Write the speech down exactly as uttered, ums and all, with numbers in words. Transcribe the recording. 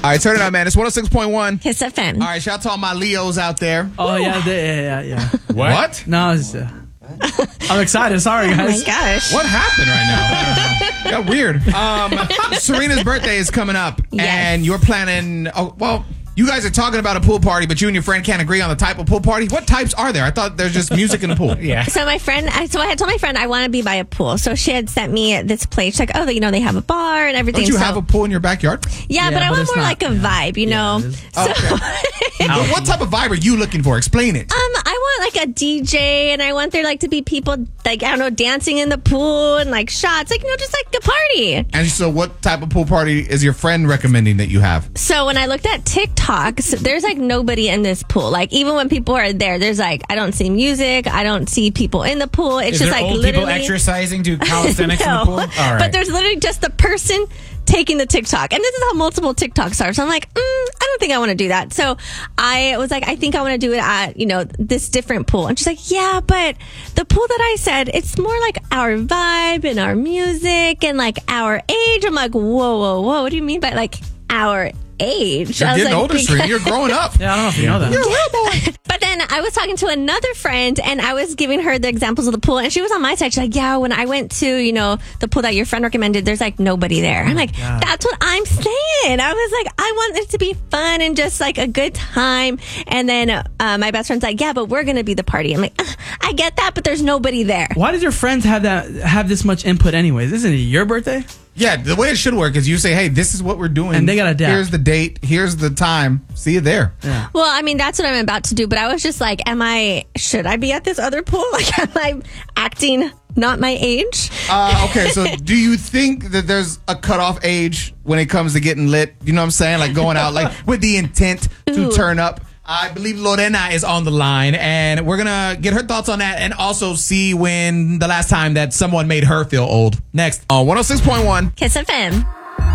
All right, turn it up, man. It's one oh six point one. Kiss F M. All right, shout out to all my Leos out there. Oh, yeah, they, yeah, yeah, yeah. What? What? No, it's, uh, I'm excited. Sorry, guys. Oh, my gosh. What happened right now? Got weird. Um, Serena's birthday is coming up, Yes. and you're planning, oh, well... You guys are talking about a pool party, but you and your friend can't agree on the type of pool party. What types are there? I thought there's just music in the pool. Yeah. So my friend, I- so I had told my friend I want to be by a pool. So she had sent me this place. She's like, oh, you know, they have a bar and everything. Don't you so, have a pool in your backyard? yeah, Yeah, but I but want it's more not- like a vibe, you know? it is. Oh, okay. But what type of vibe are you looking for? Explain it. Um, I want like a D J, and I want there like to be people like I don't know dancing in the pool and like shots, like you know, just like a party. And so, what type of pool party is your friend recommending that you have? So when I looked at TikToks, there's like nobody in this pool. Like even when people are there, there's like I don't see music, I don't see people in the pool. It's Is just there like old literally people exercising, do calisthenics No. in the pool? All right. But there's literally just the person taking the TikTok. And this is how multiple TikToks are. So I'm like, mm, I don't think I want to do that. So I was like, I think I want to do it at, you know, this different pool. And she's like, yeah, but the pool that I said, it's more like our vibe and our music and like our age. I'm like, whoa, whoa, whoa. What do you mean by like our age? You're I was getting like, older, Serena. You're growing up. Yeah, I don't know if you know that. You're a little boy. But then I was talking to another friend and I was giving her the examples of the pool and she was on my side. She's like, yeah, when I went to, you know, the pool that your friend recommended, there's like nobody there. I'm like, that's what I'm saying. I was like, I want it to be fun and just like a good time. And then uh, my best friend's like, yeah, but we're going to be the party. I'm like, "Ugh, I get that, but there's nobody there. Why did your friends have that have this much input anyways? Isn't it your birthday? Yeah, the way it should work is you say, hey, this is what we're doing. And they gotta adapt. Here's the date. Here's the time. See you there. Yeah. Well, I mean, that's what I'm about to do. But I was just like, am I, should I be at this other pool? Like, am I acting not my age? Uh, okay, so do you think that there's a cutoff age when it comes to getting lit? You know what I'm saying? Like going out like with the intent to Ooh. turn up. I believe Lorena is on the line, and we're going to get her thoughts on that and also see when the last time that someone made her feel old. Next on one oh six point one. Kiss F M.